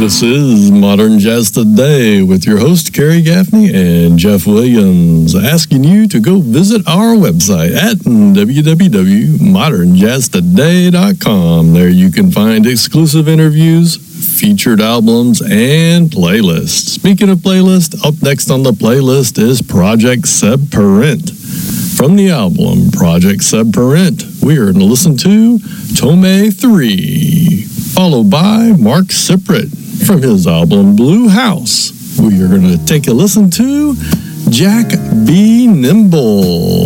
This is Modern Jazz Today with your host, Kerry Gaffney and Jeff Williams, asking you to go visit our website at www.modernjazztoday.com. There you can find exclusive interviews, featured albums, and playlists. Speaking of playlists, up next on the playlist is Project Subparent. From the album Project Subparent, we are going to listen to Tome 3, followed by Mark Siprit from his album Blue House. We are going to take a listen to Jack B. Nimble.